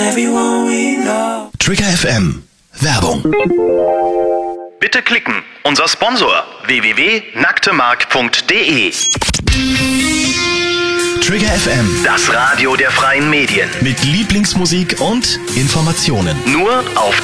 everyone we know. Trigger FM. Werbung. Bitte klicken. Unser Sponsor www.nacktemark.de. Trigger FM. Das Radio der freien Medien. Mit Lieblingsmusik und Informationen. Nur auf